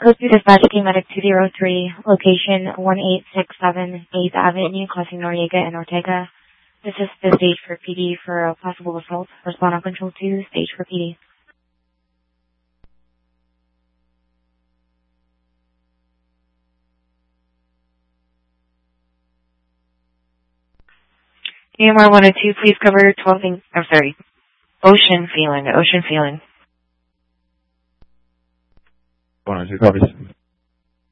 Code 2 Dispatch Team Medic 203, location 1867 8th Avenue, crossing Noriega and Ortega. This is the stage for PD for a possible assault. Respond on Control 2, stage for PD. AMR 102, please cover 12 Ocean Feeling. 102 copies.